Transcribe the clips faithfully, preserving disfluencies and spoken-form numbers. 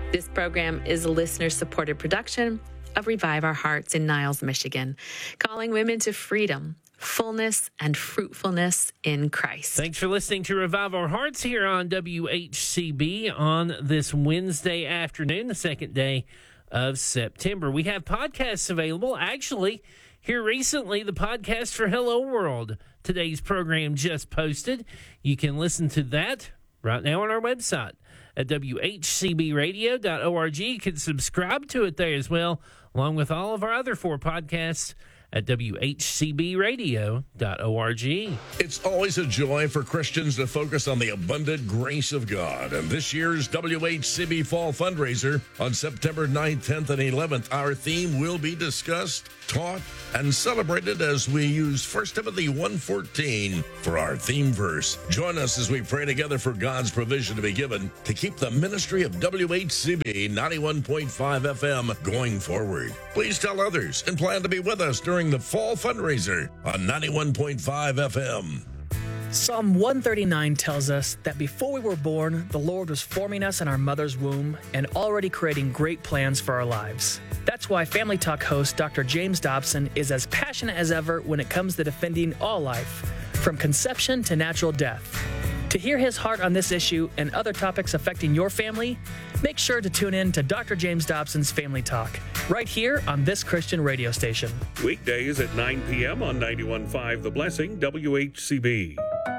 This program is a listener-supported production of Revive Our Hearts in Niles, Michigan, calling women to freedom, fullness, and fruitfulness in Christ. Thanks for listening to Revive Our Hearts here on W H C B on this Wednesday afternoon, the second day of September. We have podcasts available. Actually, here recently, the podcast for Hello World. Today's program just posted. You can listen to that right now on our website at w h c b radio dot org. You can subscribe to it there as well, along with all of our other four podcasts at w h c b radio dot org. It's always a joy for Christians to focus on the abundant grace of God. And this year's W H C B Fall Fundraiser on September ninth, tenth, and eleventh, our theme will be discussed, taught, and celebrated as we use First Timothy one fourteen for our theme verse. Join us as we pray together for God's provision to be given to keep the ministry of W H C B ninety-one point five F M going forward. Please tell others and plan to be with us during the Fall Fundraiser on ninety-one point five F M. Psalm one thirty-nine tells us that before we were born, the Lord was forming us in our mother's womb and already creating great plans for our lives. That's why Family Talk host Doctor James Dobson is as passionate as ever when it comes to defending all life, from conception to natural death. To hear his heart on this issue and other topics affecting your family, make sure to tune in to Doctor James Dobson's Family Talk, right here on this Christian radio station. Weekdays at nine p.m. on ninety-one point five The Blessing, W H C B.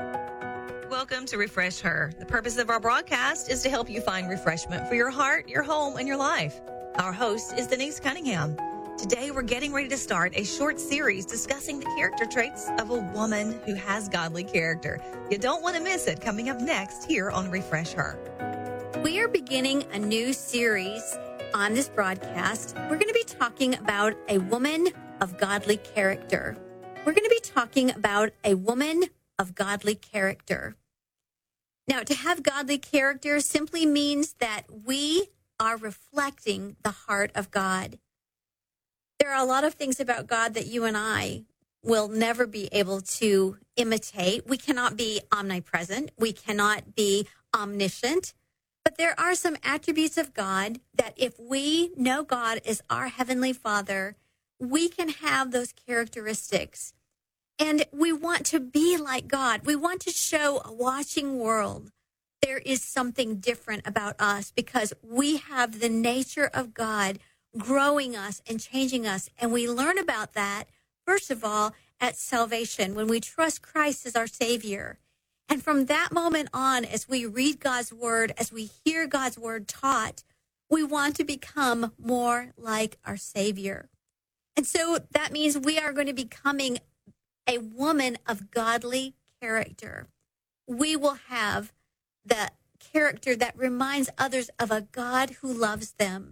Welcome to Refresh Her. The purpose of our broadcast is to help you find refreshment for your heart, your home, and your life. Our host is Denise Cunningham. Today, we're getting ready to start a short series discussing the character traits of a woman who has godly character. You don't want to miss it. Coming up next here on Refresh Her. We are beginning a new series on this broadcast. We're going to be talking about a woman of godly character. We're going to be talking about a woman of godly character. Now, to have godly character simply means that we are reflecting the heart of God. There are a lot of things about God that you and I will never be able to imitate. We cannot be omnipresent. We cannot be omniscient. But there are some attributes of God that if we know God is our Heavenly Father, we can have those characteristics. And we want to be like God. We want to show a watching world there is something different about us because we have the nature of God growing us and changing us. And we learn about that, first of all, at salvation, when we trust Christ as our Savior. And from that moment on, as we read God's word, as we hear God's word taught, we want to become more like our Savior. And so that means we are going to be becoming a woman of godly character. We will have the character that reminds others of a God who loves them.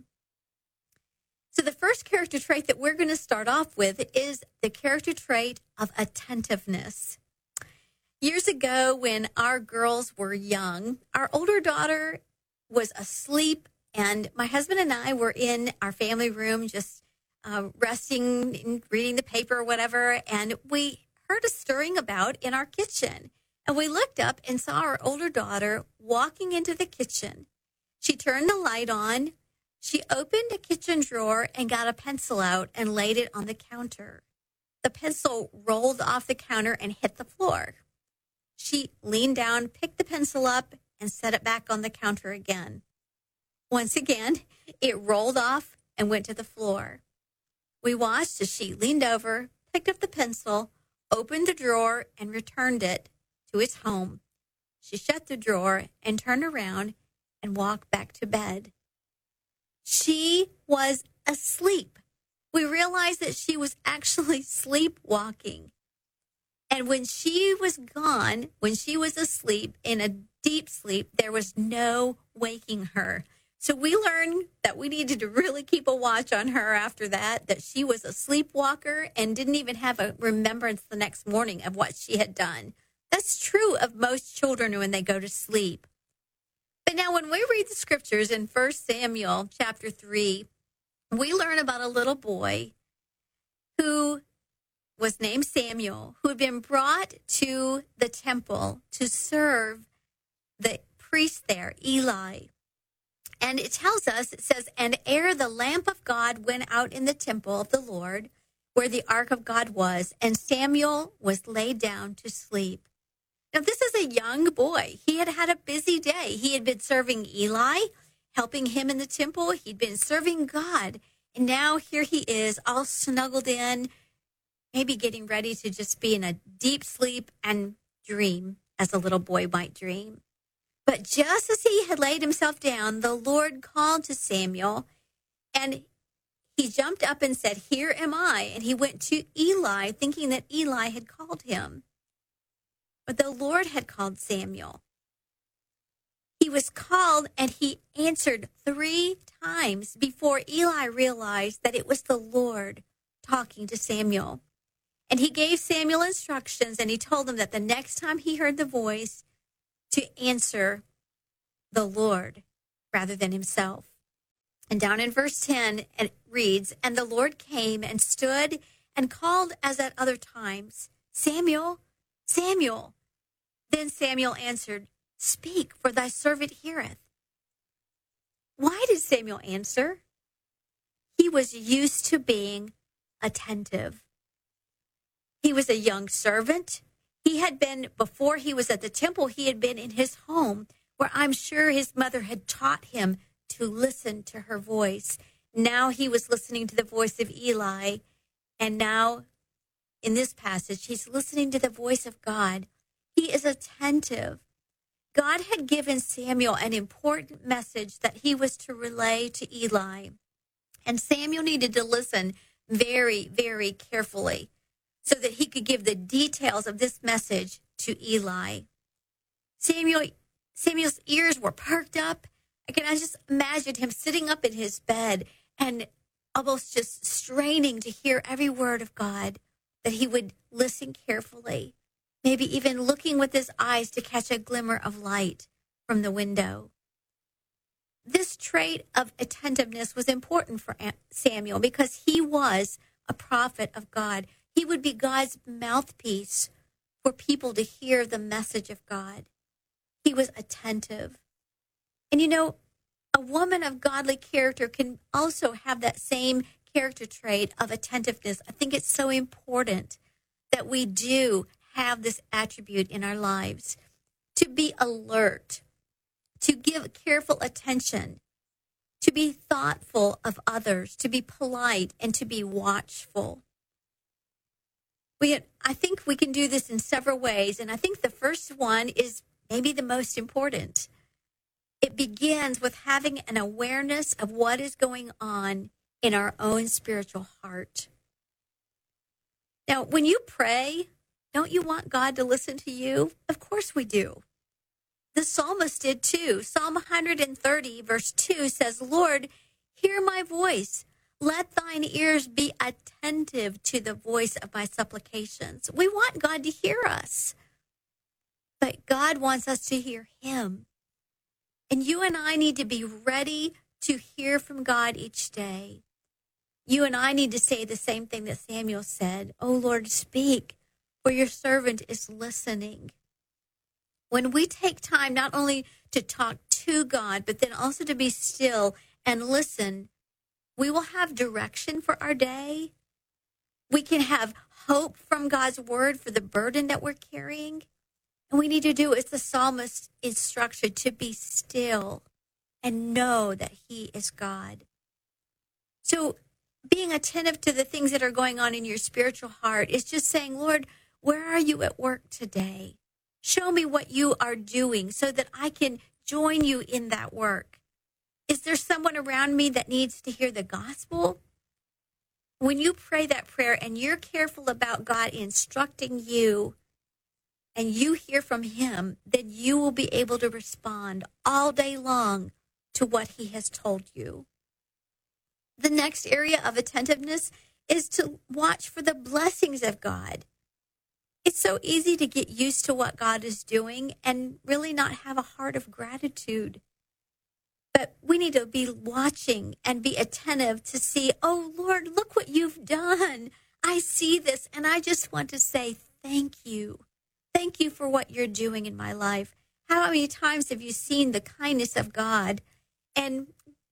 So the first character trait that we're going to start off with is the character trait of attentiveness. Years ago, when our girls were young, our older daughter was asleep, and my husband and I were in our family room just uh, resting and reading the paper or whatever, and we heard a stirring about in our kitchen. And we looked up and saw our older daughter walking into the kitchen. She turned the light on. She opened a kitchen drawer and got a pencil out and laid it on the counter. The pencil rolled off the counter and hit the floor. She leaned down, picked the pencil up, and set it back on the counter again. Once again, it rolled off and went to the floor. We watched as she leaned over, picked up the pencil, opened the drawer, and returned it to its home. She shut the drawer and turned around and walked back to bed. She was asleep. We realized that she was actually sleepwalking. And when she was gone, when she was asleep, in a deep sleep, there was no waking her. So we learned that we needed to really keep a watch on her after that, that she was a sleepwalker and didn't even have a remembrance the next morning of what she had done. That's true of most children when they go to sleep. But now when we read the scriptures in First Samuel chapter three, we learn about a little boy who was named Samuel, who had been brought to the temple to serve the priest there, Eli. And it tells us, it says, and ere the lamp of God went out in the temple of the Lord, where the ark of God was, and Samuel was laid down to sleep. Now, this is a young boy. He had had a busy day. He had been serving Eli, helping him in the temple. He'd been serving God. And now here he is, all snuggled in, maybe getting ready to just be in a deep sleep and dream, as a little boy might dream. But just as he had laid himself down, the Lord called to Samuel, and he jumped up and said, here am I. And he went to Eli, thinking that Eli had called him. But the Lord had called Samuel. He was called, and he answered three times before Eli realized that it was the Lord talking to Samuel. And he gave Samuel instructions, and he told him that the next time he heard the voice, to answer the Lord rather than himself. And down in verse ten, it reads, and the Lord came and stood and called as at other times, Samuel, Samuel. Then Samuel answered, speak, for thy servant heareth. Why did Samuel answer? He was used to being attentive. He was a young servant. He had been, before he was at the temple, he had been in his home, where I'm sure his mother had taught him to listen to her voice. Now he was listening to the voice of Eli. And now, in this passage, he's listening to the voice of God. He is attentive. God had given Samuel an important message that he was to relay to Eli. And Samuel needed to listen very, very carefully so that he could give the details of this message to Eli. Samuel, Samuel's ears were perked up. I can I just imagine him sitting up in his bed and almost just straining to hear every word of God, that he would listen carefully, maybe even looking with his eyes to catch a glimmer of light from the window. This trait of attentiveness was important for Samuel because he was a prophet of God. He would be God's mouthpiece for people to hear the message of God. He was attentive. And you know, a woman of godly character can also have that same character trait of attentiveness. I think it's so important that we do have this attribute in our lives, to be alert, to give careful attention, to be thoughtful of others, to be polite, and to be watchful. We, I think we can do this in several ways, and I think the first one is maybe the most important. It begins with having an awareness of what is going on in our own spiritual heart. Now, when you pray, don't you want God to listen to you? Of course we do. The psalmist did too. Psalm one thirty, verse two says, Lord, hear my voice. Let thine ears be attentive to the voice of my supplications. We want God to hear us, but God wants us to hear him. And you and I need to be ready to hear from God each day. You and I need to say the same thing that Samuel said. Oh, Lord, speak, for your servant is listening. When we take time not only to talk to God, but then also to be still and listen, we will have direction for our day. We can have hope from God's word for the burden that we're carrying. And we need to do as the psalmist instructed, to be still and know that he is God. So being attentive to the things that are going on in your spiritual heart is just saying, Lord, where are you at work today? Show me what you are doing so that I can join you in that work. Is there someone around me that needs to hear the gospel? When you pray that prayer and you're careful about God instructing you, and you hear from him, then you will be able to respond all day long to what he has told you. The next area of attentiveness is to watch for the blessings of God. It's so easy to get used to what God is doing and really not have a heart of gratitude. But we need to be watching and be attentive to see, oh, Lord, look what you've done. I see this, and I just want to say thank you. Thank you for what you're doing in my life. How many times have you seen the kindness of God? And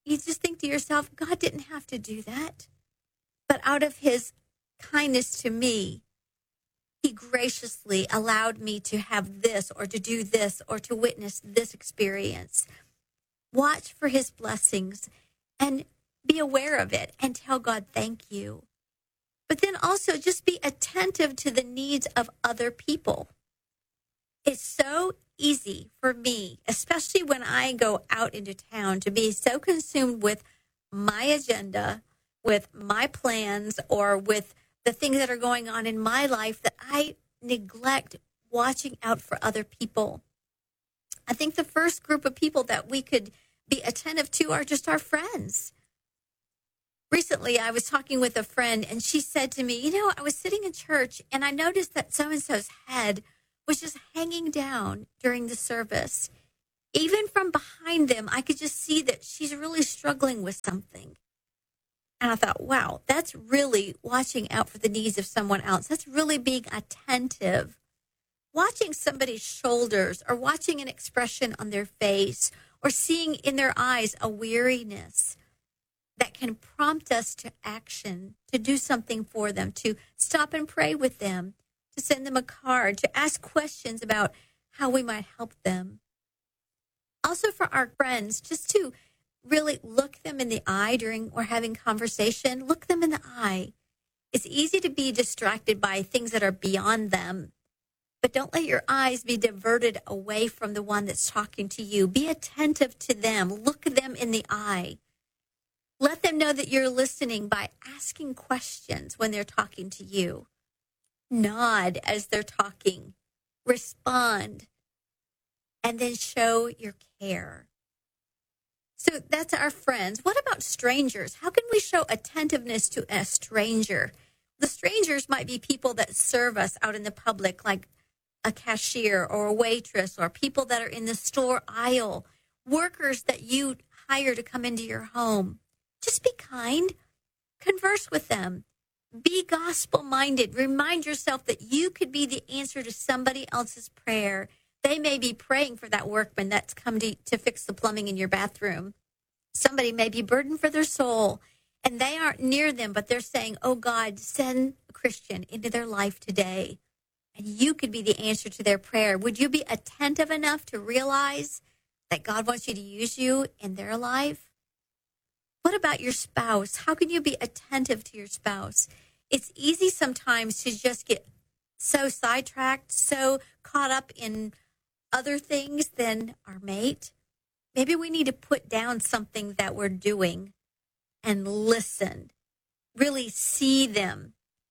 you just think to yourself, God didn't have to do that. But out of his kindness to me, he graciously allowed me to have this or to do this or to witness this experience. Watch for his blessings and be aware of it and tell God, thank you. But then also just be attentive to the needs of other people. It's so easy for me, especially when I go out into town, to be so consumed with my agenda, with my plans, or with the things that are going on in my life that I neglect watching out for other people. I think the first group of people that we could be attentive to are just our friends. Recently, I was talking with a friend, and she said to me, you know, I was sitting in church, and I noticed that so-and-so's head was just hanging down during the service. Even from behind them, I could just see that she's really struggling with something. And I thought, wow, that's really watching out for the needs of someone else. That's really being attentive. Watching somebody's shoulders or watching an expression on their face or seeing in their eyes a weariness that can prompt us to action, to do something for them, to stop and pray with them, to send them a card, to ask questions about how we might help them. Also for our friends, just to really look them in the eye during we're having conversation. Look them in the eye. It's easy to be distracted by things that are beyond them, but don't let your eyes be diverted away from the one that's talking to you. Be attentive to them. Look them in the eye. Let them know that you're listening by asking questions when they're talking to you. Nod as they're talking. Respond. And then show your care. So that's our friends. What about strangers? How can we show attentiveness to a stranger? The strangers might be people that serve us out in the public, like a cashier or a waitress, or people that are in the store aisle, workers that you hire to come into your home. Just be kind. Converse with them. Be gospel-minded. Remind yourself that you could be the answer to somebody else's prayer. They may be praying for that workman that's come to, to fix the plumbing in your bathroom. Somebody may be burdened for their soul, and they aren't near them, but they're saying, oh, God, send a Christian into their life today. And you could be the answer to their prayer. Would you be attentive enough to realize that God wants you to use you in their life? What about your spouse? How can you be attentive to your spouse? It's easy sometimes to just get so sidetracked, so caught up in other things than our mate. Maybe we need to put down something that we're doing and listen. Really see them.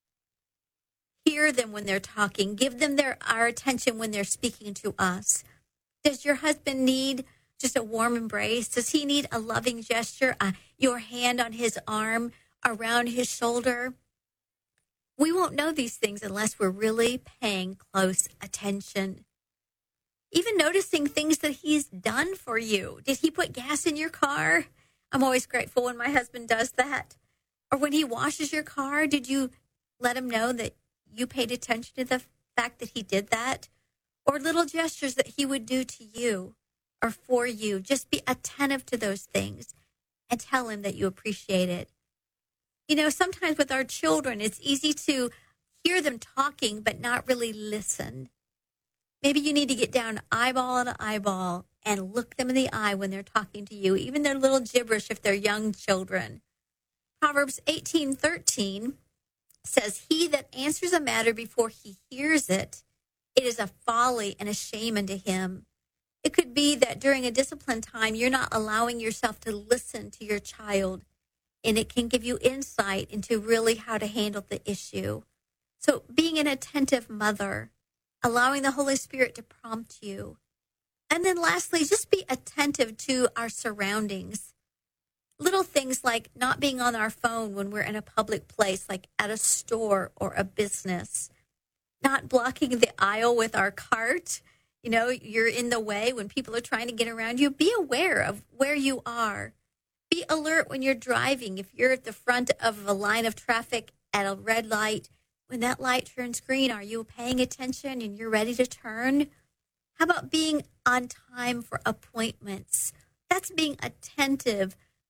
Hear them when they're talking. Give them their our attention when they're speaking to us. Does your husband need just a warm embrace? Does he need a loving gesture, uh, your hand on his arm, around his shoulder? We won't know these things unless we're really paying close attention. Even noticing things that he's done for you. Did he put gas in your car? I'm always grateful when my husband does that. Or when he washes your car, did you let him know that you paid attention to the fact that he did that? Or little gestures that he would do to you or for you. Just be attentive to those things and tell him that you appreciate it. You know, sometimes with our children, it's easy to hear them talking but not really listen. Maybe you need to get down eyeball to eyeball and look them in the eye when they're talking to you, even their little gibberish if they're young children. Proverbs eighteen thirteen says, he that answers a matter before he hears it, it is a folly and a shame unto him. It could be that during a discipline time, you're not allowing yourself to listen to your child, and it can give you insight into really how to handle the issue. So being an attentive mother, allowing the Holy Spirit to prompt you. And then lastly, just be attentive to our surroundings. Little things like not being on our phone when we're in a public place, like at a store or a business. Not blocking the aisle with our cart. You know, you're in the way when people are trying to get around you. Be aware of where you are. Be alert when you're driving. If you're at the front of a line of traffic at a red light, when that light turns green, are you paying attention and you're ready to turn? How about being on time for appointments? That's being attentive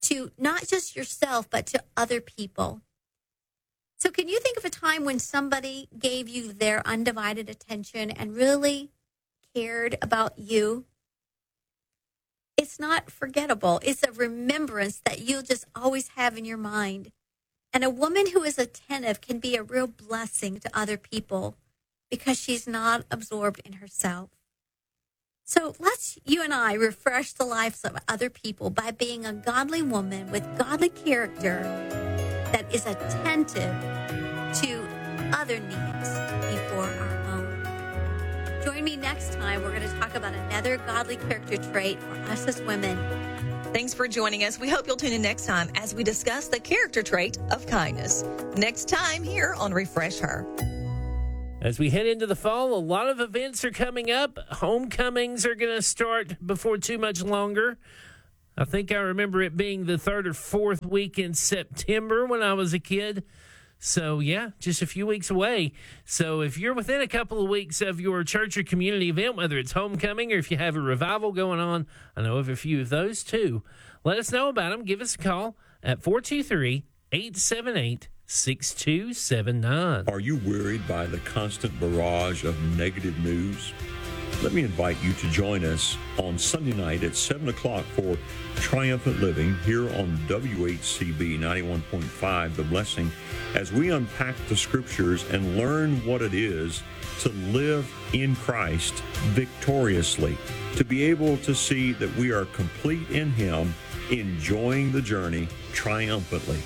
to not just yourself, but to other people. So can you think of a time when somebody gave you their undivided attention and really cared about you? It's not forgettable. It's a remembrance that you'll just always have in your mind. And a woman who is attentive can be a real blessing to other people because she's not absorbed in herself. So let's, you and I, refresh the lives of other people by being a godly woman with godly character that is attentive to other needs before our own. Join me next time. We're going to talk about another godly character trait for us as women. Thanks for joining us. We hope you'll tune in next time as we discuss the character trait of kindness. Next time here on Refresh Her. As we head into the fall, a lot of events are coming up. Homecomings are going to start before too much longer. I think I remember it being the third or fourth week in September when I was a kid. So, yeah, just a few weeks away. So if you're within a couple of weeks of your church or community event, whether it's homecoming or if you have a revival going on, I know of a few of those too. Let us know about them. Give us a call at four two three, eight seven eight, six two seven nine. Are you worried by the constant barrage of negative news? Let me invite you to join us on Sunday night at seven o'clock for Triumphant Living here on W H C B ninety-one point five, The Blessing, as we unpack the scriptures and learn what it is to live in Christ victoriously, to be able to see that we are complete in Him, enjoying the journey triumphantly.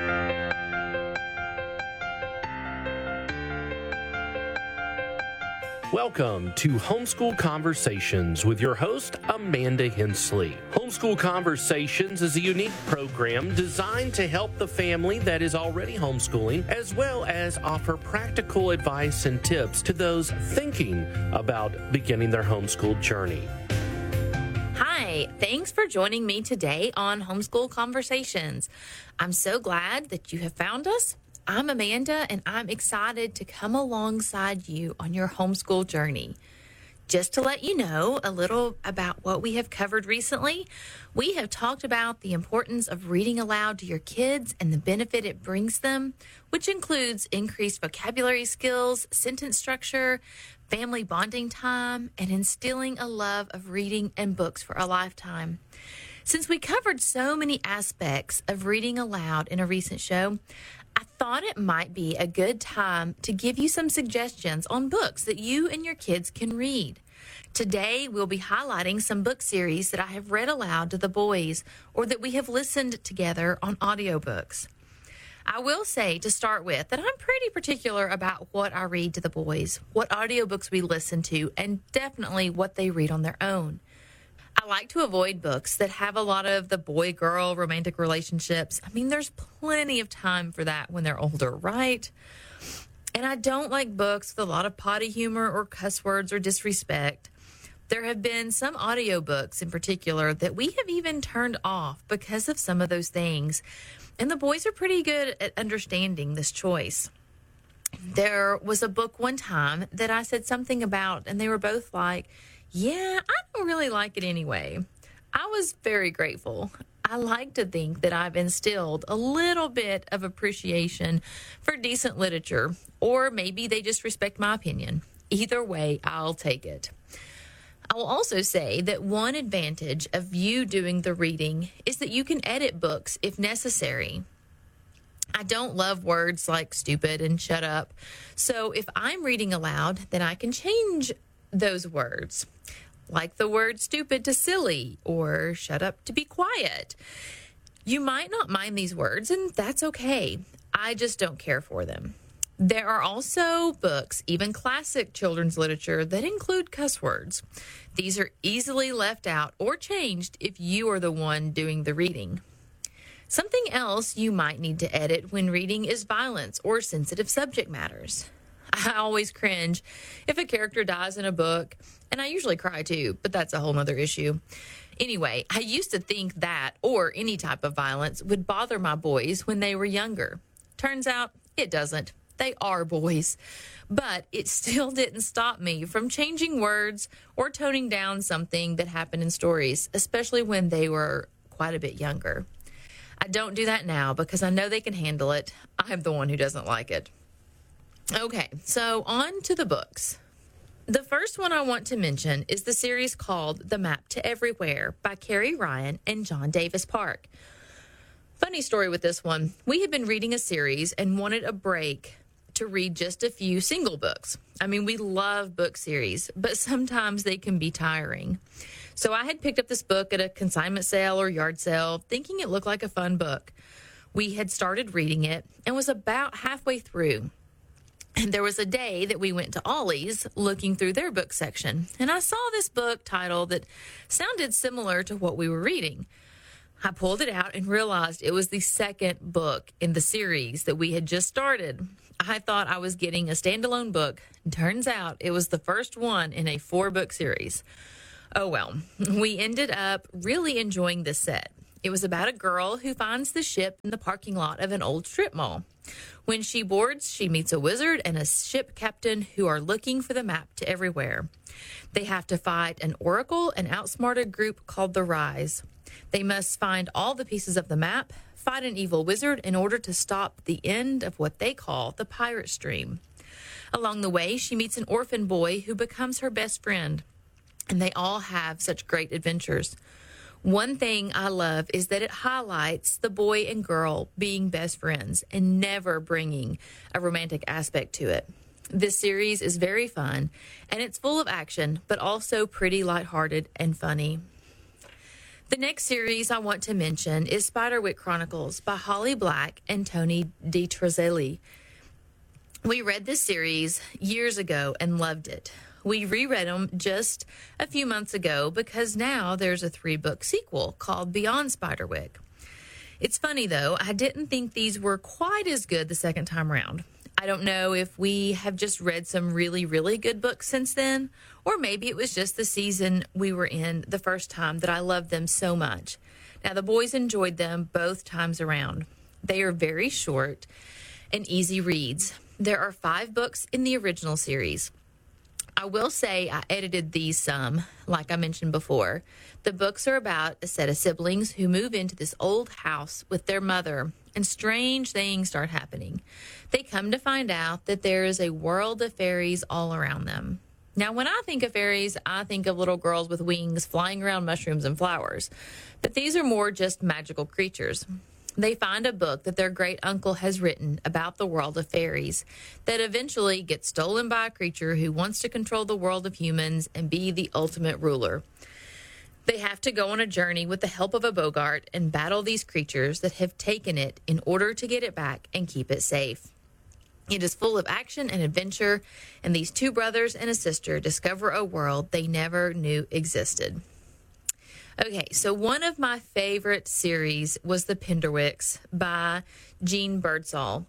Welcome to Homeschool Conversations with your host, Amanda Hensley. Homeschool Conversations is a unique program designed to help the family that is already homeschooling, as well as offer practical advice and tips to those thinking about beginning their homeschool journey. Hi, thanks for joining me today on Homeschool Conversations. I'm so glad that you have found us. I'm Amanda, and I'm excited to come alongside you on your homeschool journey. Just to let you know a little about what we have covered recently, we have talked about the importance of reading aloud to your kids and the benefit it brings them, which includes increased vocabulary skills, sentence structure, family bonding time, and instilling a love of reading and books for a lifetime. Since we covered so many aspects of reading aloud in a recent show, I thought it might be a good time to give you some suggestions on books that you and your kids can read. Today, we'll be highlighting some book series that I have read aloud to the boys or that we have listened together on audiobooks. I will say to start with that I'm pretty particular about what I read to the boys, what audiobooks we listen to, and definitely what they read on their own. I like to avoid books that have a lot of the boy-girl romantic relationships. I mean, there's plenty of time for that when they're older, right? And I don't like books with a lot of potty humor or cuss words or disrespect. There have been some audiobooks in particular that we have even turned off because of some of those things. And the boys are pretty good at understanding this choice. There was a book one time that I said something about, and they were both like, yeah, I don't really like it anyway. I was very grateful. I like to think that I've instilled a little bit of appreciation for decent literature, or maybe they just respect my opinion. Either way, I'll take it. I will also say that one advantage of you doing the reading is that you can edit books if necessary. I don't love words like stupid and shut up. So if I'm reading aloud, then I can change those words, like the word stupid to silly or shut up to be quiet. You might not mind these words, and that's okay. I just don't care for them. There are also books, even classic children's literature, that include cuss words. These are easily left out or changed if you are the one doing the reading. Something else you might need to edit when reading is violence or sensitive subject matters. I always cringe if a character dies in a book, and I usually cry too, but that's a whole nother issue. Anyway, I used to think that, or any type of violence, would bother my boys when they were younger. Turns out it doesn't. They are boys. But it still didn't stop me from changing words or toning down something that happened in stories, especially when they were quite a bit younger. I don't do that now because I know they can handle it. I'm the one who doesn't like it. Okay, so on to the books. The first one I want to mention is the series called The Map to Everywhere by Carrie Ryan and John Davis Park. Funny story with this one. We had been reading a series and wanted a break to read just a few single books. I mean, we love book series, but sometimes they can be tiring. So I had picked up this book at a consignment sale or yard sale, thinking it looked like a fun book. We had started reading it and was about halfway through. And there was a day that we went to Ollie's looking through their book section, and I saw this book title that sounded similar to what we were reading. I pulled it out and realized it was the second book in the series that we had just started. I thought I was getting a standalone book. Turns out it was the first one in a four-book series. Oh, well, we ended up really enjoying this set. It was about a girl who finds the ship in the parking lot of an old strip mall. When she boards, she meets a wizard and a ship captain who are looking for the map to everywhere. They have to fight an oracle and outsmart a group called the Rise. They must find all the pieces of the map, fight an evil wizard in order to stop the end of what they call the pirate stream. Along the way, she meets an orphan boy who becomes her best friend, and they all have such great adventures. One thing I love is that it highlights the boy and girl being best friends and never bringing a romantic aspect to it. This series is very fun, and it's full of action, but also pretty lighthearted and funny. The next series I want to mention is Spiderwick Chronicles by Holly Black and Tony DiTerzelli. We read this series years ago and loved it. We reread them just a few months ago because now there's a three-book sequel called Beyond Spiderwick. It's funny, though, I didn't think these were quite as good the second time around. I don't know if we have just read some really, really good books since then, or maybe it was just the season we were in the first time that I loved them so much. Now, the boys enjoyed them both times around. They are very short and easy reads. There are five books in the original series. I will say I edited these some, like I mentioned before. The books are about a set of siblings who move into this old house with their mother, and strange things start happening. They come to find out that there is a world of fairies all around them. Now, when I think of fairies, I think of little girls with wings flying around mushrooms and flowers. But these are more just magical creatures. They find a book that their great uncle has written about the world of fairies that eventually gets stolen by a creature who wants to control the world of humans and be the ultimate ruler. They have to go on a journey with the help of a Bogart and battle these creatures that have taken it in order to get it back and keep it safe. It is full of action and adventure, and these two brothers and a sister discover a world they never knew existed. Okay, so one of my favorite series was The Penderwicks by Jean Birdsall,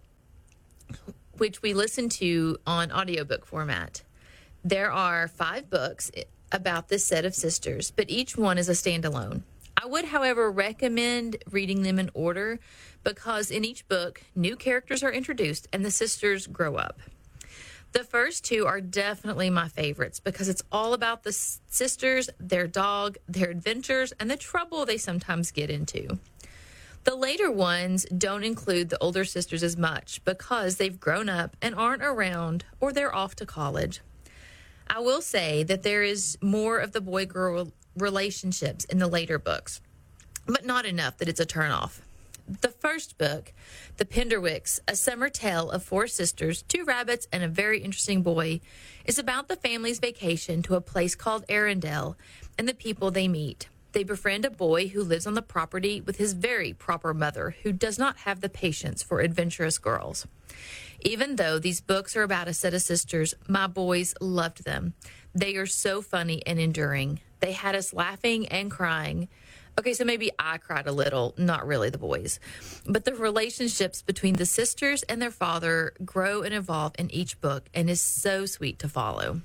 which we listened to on audiobook format. There are five books about this set of sisters, but each one is a standalone. I would, however, recommend reading them in order because in each book, new characters are introduced and the sisters grow up. The first two are definitely my favorites because it's all about the sisters, their dog, their adventures, and the trouble they sometimes get into. The later ones don't include the older sisters as much because they've grown up and aren't around or they're off to college. I will say that there is more of the boy-girl relationships in the later books, but not enough that it's a turnoff. The first book, The Penderwicks, A Summer Tale of Four Sisters, Two Rabbits, and a Very Interesting Boy, is about the family's vacation to a place called Arendelle and the people they meet. They befriend a boy who lives on the property with his very proper mother, who does not have the patience for adventurous girls. Even though these books are about a set of sisters, my boys loved them. They are so funny and enduring. They had us laughing and crying. Okay, so maybe I cried a little, not really the boys. But the relationships between the sisters and their father grow and evolve in each book and is so sweet to follow.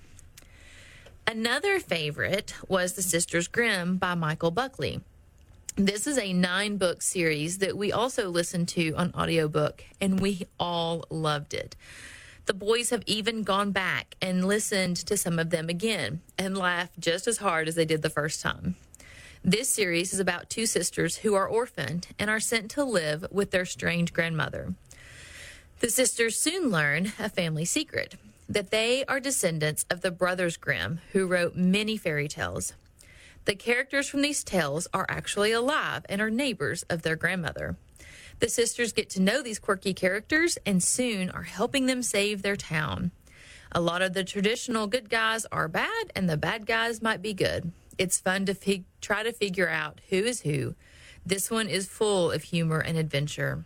Another favorite was The Sisters Grimm by Michael Buckley. This is a nine-book series that we also listened to on audiobook, and we all loved it. The boys have even gone back and listened to some of them again and laughed just as hard as they did the first time. This series is about two sisters who are orphaned and are sent to live with their strange grandmother. The sisters soon learn a family secret, that they are descendants of the Brothers Grimm, who wrote many fairy tales. The characters from these tales are actually alive and are neighbors of their grandmother. The sisters get to know these quirky characters and soon are helping them save their town. A lot of the traditional good guys are bad and the bad guys might be good. It's fun to fig- try to figure out who is who. This one is full of humor and adventure.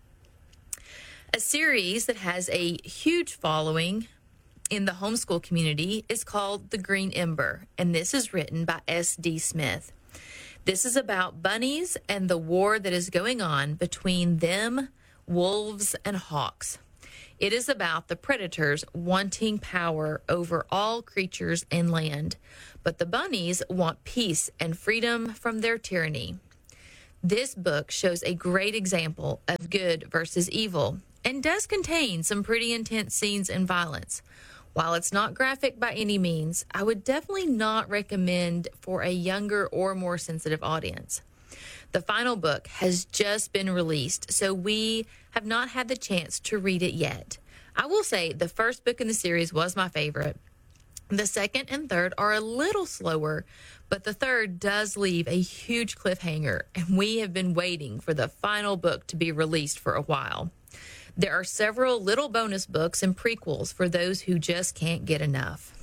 A series that has a huge following in the homeschool community is called The Green Ember, and this is written by S D Smith. This is about bunnies and the war that is going on between them, wolves, and hawks. It is about the predators wanting power over all creatures and land, but the bunnies want peace and freedom from their tyranny. This book shows a great example of good versus evil and does contain some pretty intense scenes and violence. While it's not graphic by any means, I would definitely not recommend for a younger or more sensitive audience. The final book has just been released, so we have not had the chance to read it yet. I will say the first book in the series was my favorite. The second and third are a little slower, but the third does leave a huge cliffhanger, and we have been waiting for the final book to be released for a while. There are several little bonus books and prequels for those who just can't get enough.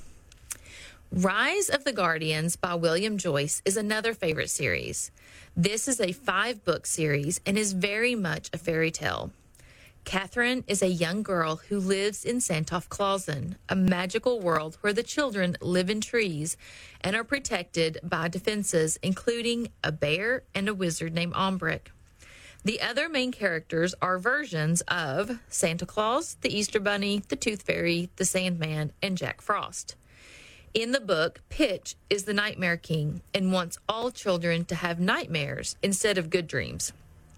Rise of the Guardians by William Joyce is another favorite series. This is a five-book series and is very much a fairy tale. Catherine is a young girl who lives in Santofklausen, a magical world where the children live in trees and are protected by defenses, including a bear and a wizard named Ombrick. The other main characters are versions of Santa Claus, the Easter Bunny, the Tooth Fairy, the Sandman, and Jack Frost. In the book, Pitch is the Nightmare King and wants all children to have nightmares instead of good dreams.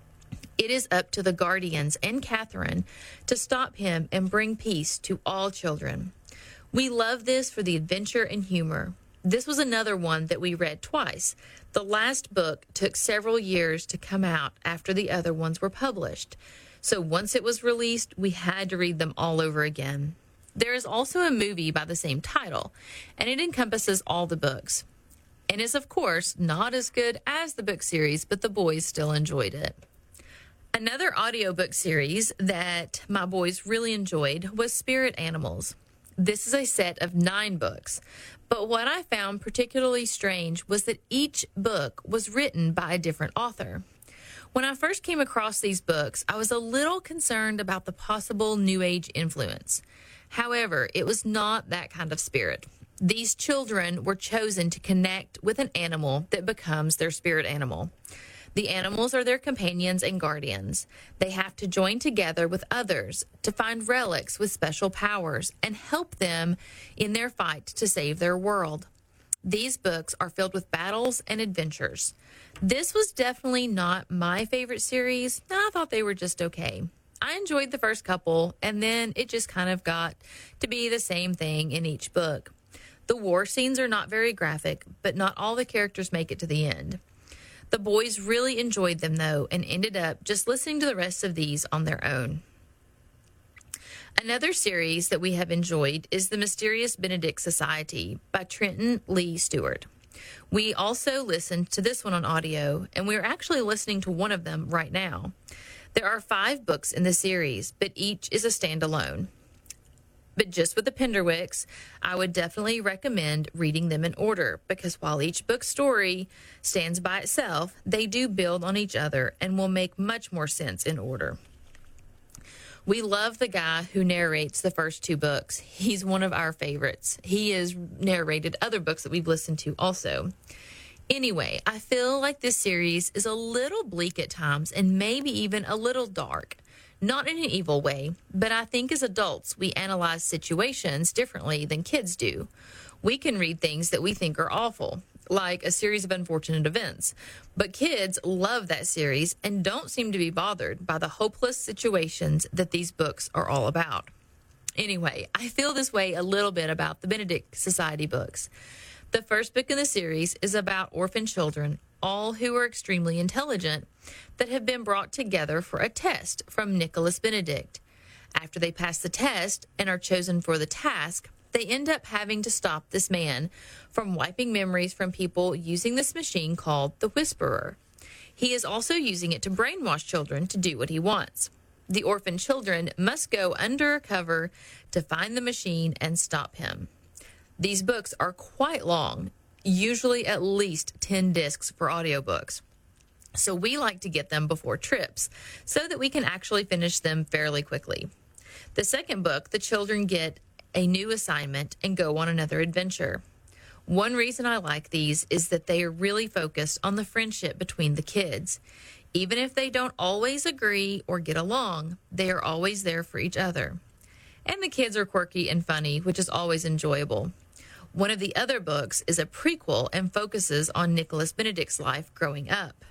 It is up to the Guardians and Catherine to stop him and bring peace to all children. We love this for the adventure and humor. This was another one that we read twice. The last book took several years to come out after the other ones were published. So once it was released, we had to read them all over again. There is also a movie by the same title, and it encompasses all the books. And is, of course, not as good as the book series, but the boys still enjoyed it. Another audiobook series that my boys really enjoyed was Spirit Animals. This is a set of nine books, but what I found particularly strange was that each book was written by a different author. When I first came across these books, I was a little concerned about the possible New Age influence. However, it was not that kind of spirit. These children were chosen to connect with an animal that becomes their spirit animal. The animals are their companions and guardians. They have to join together with others to find relics with special powers and help them in their fight to save their world. These books are filled with battles and adventures. This was definitely not my favorite series. I thought they were just okay. I enjoyed the first couple, and then it just kind of got to be the same thing in each book. The war scenes are not very graphic, but not all the characters make it to the end. The boys really enjoyed them, though, and ended up just listening to the rest of these on their own. Another series that we have enjoyed is The Mysterious Benedict Society by Trenton Lee Stewart. We also listened to this one on audio, and we're actually listening to one of them right now. There are five books in the series, but each is a standalone. But just with the Penderwicks, I would definitely recommend reading them in order, because while each book's story stands by itself, they do build on each other and will make much more sense in order. We love the guy who narrates the first two books. He's one of our favorites. He has narrated other books that we've listened to also. Anyway, I feel like this series is a little bleak at times and maybe even a little dark. Not in an evil way, but I think as adults, we analyze situations differently than kids do. We can read things that we think are awful, like a series of unfortunate events. But kids love that series and don't seem to be bothered by the hopeless situations that these books are all about. Anyway, I feel this way a little bit about the Benedict Society books. The first book in the series is about orphan children, all who are extremely intelligent, that have been brought together for a test from Nicholas Benedict. After they pass the test and are chosen for the task, they end up having to stop this man from wiping memories from people using this machine called the Whisperer. He is also using it to brainwash children to do what he wants. The orphan children must go undercover to find the machine and stop him. These books are quite long, usually at least ten discs for audiobooks. So we like to get them before trips so that we can actually finish them fairly quickly. The second book, the children get a new assignment and go on another adventure. One reason I like these is that they are really focused on the friendship between the kids. Even if they don't always agree or get along, they are always there for each other. And the kids are quirky and funny, which is always enjoyable. One of the other books is a prequel and focuses on Nicholas Benedict's life growing up.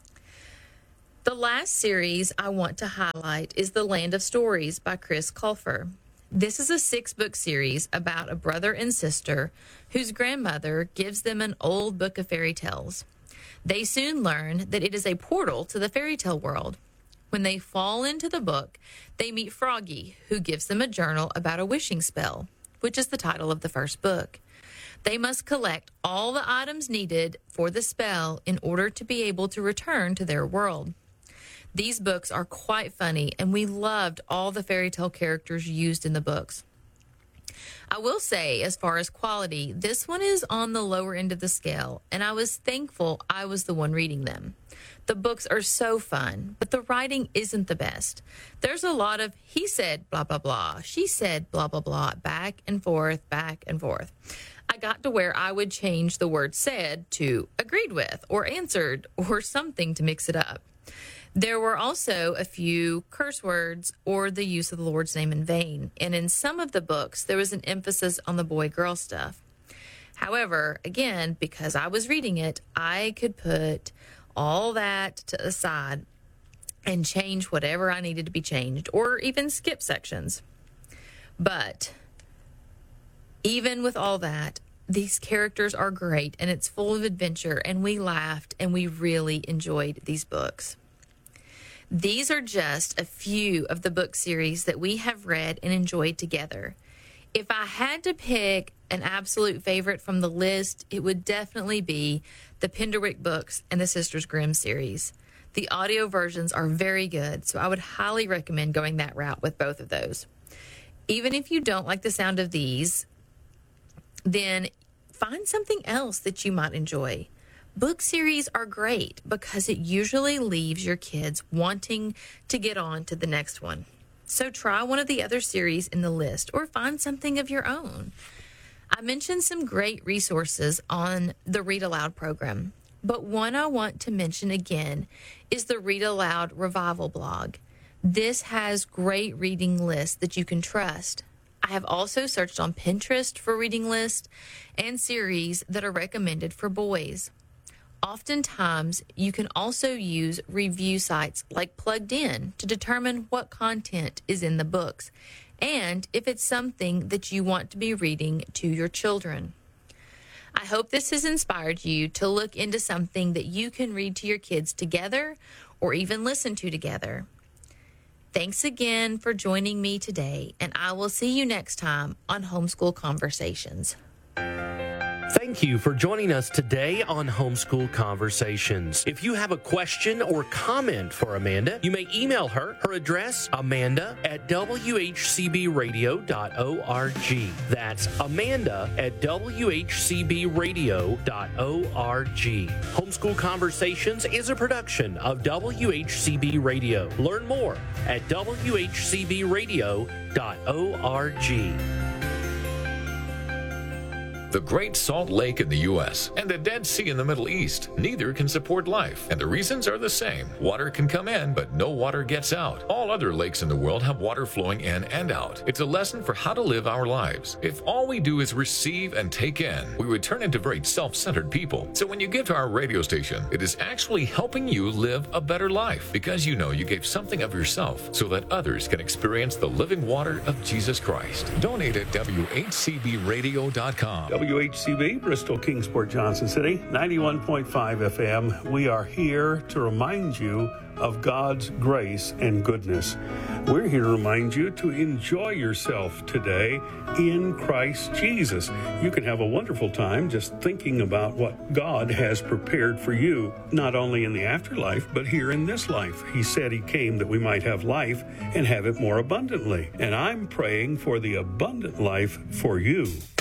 The last series I want to highlight is The Land of Stories by Chris Colfer. This is a six-book series about a brother and sister whose grandmother gives them an old book of fairy tales. They soon learn that it is a portal to the fairy tale world. When they fall into the book, they meet Froggy, who gives them a journal about a wishing spell, which is the title of the first book. They must collect all the items needed for the spell in order to be able to return to their world. These books are quite funny, and we loved all the fairy tale characters used in the books. I will say, as far as quality, this one is on the lower end of the scale, and I was thankful I was the one reading them. The books are so fun, but the writing isn't the best. There's a lot of he said blah, blah, blah, she said blah, blah, blah, back and forth, back and forth. I got to where I would change the word said to agreed with or answered or something to mix it up. There were also a few curse words or the use of the Lord's name in vain, and in some of the books, there was an emphasis on the boy-girl stuff. However, again, because I was reading it, I could put all that to the side and change whatever I needed to be changed, or even skip sections. But even with all that, these characters are great, and it's full of adventure, and we laughed, and we really enjoyed these books. These are just a few of the book series that we have read and enjoyed together. If I had to pick an absolute favorite from the list, it would definitely be the Penderwick books and the Sisters Grimm series. The audio versions are very good, so I would highly recommend going that route with both of those. Even if you don't like the sound of these, then find something else that you might enjoy. Book series are great because it usually leaves your kids wanting to get on to the next one. So try one of the other series in the list or find something of your own. I mentioned some great resources on the Read Aloud program, but one I want to mention again is the Read Aloud Revival blog. This has great reading lists that you can trust. I have also searched on Pinterest for reading lists and series that are recommended for boys. Oftentimes, you can also use review sites like Plugged In to determine what content is in the books and if it's something that you want to be reading to your children. I hope this has inspired you to look into something that you can read to your kids together or even listen to together. Thanks again for joining me today, and I will see you next time on Homeschool Conversations. Thank you for joining us today on Homeschool Conversations. If you have a question or comment for Amanda, you may email her. Her address, amanda at w h c b radio dot org. That's amanda at w h c b radio dot org. Homeschool Conversations is a production of W H C B Radio. Learn more at w h c b radio dot org. The Great Salt Lake in the U S and the Dead Sea in the Middle East, neither can support life, and the reasons are the same. Water can come in, but no water gets out. All other lakes in the world have water flowing in and out. It's a lesson for how to live our lives. If all we do is receive and take in, we would turn into very self-centered people. So when you give to our radio station, it is actually helping you live a better life, because you know you gave something of yourself so that others can experience the living water of Jesus Christ. Donate at w h c b radio dot com. W H C B, Bristol, Kingsport, Johnson City, ninety-one point five F M. We are here to remind you of God's grace and goodness. We're here to remind you to enjoy yourself today in Christ Jesus. You can have a wonderful time just thinking about what God has prepared for you, not only in the afterlife, but here in this life. He said he came that we might have life and have it more abundantly. And I'm praying for the abundant life for you.